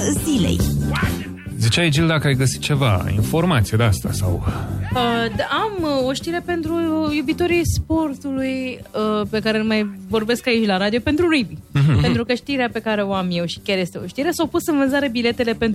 zilei. Ziceai, Gilda, că ai găsit ceva informație de asta sau... Am o știre pentru iubitorii sportului pe care îl mai vorbesc aici la radio, pentru rugby. Pentru că știrea pe care o am eu și chiar este o știre, s-au pus în vânzare biletele pentru